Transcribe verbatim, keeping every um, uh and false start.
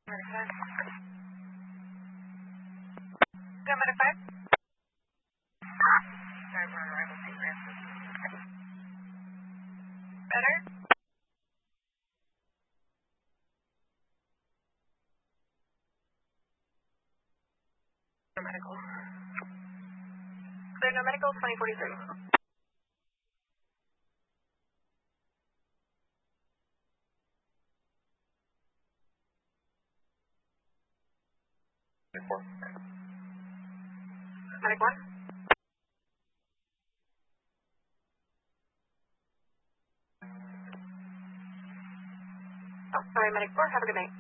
Go, Medic five. Sorry, we're on arrival, Saint Francis. Better? No medical. Clear, no medical, twenty forty-three. Medic one. Oh, sorry, Medic four. Have a good night.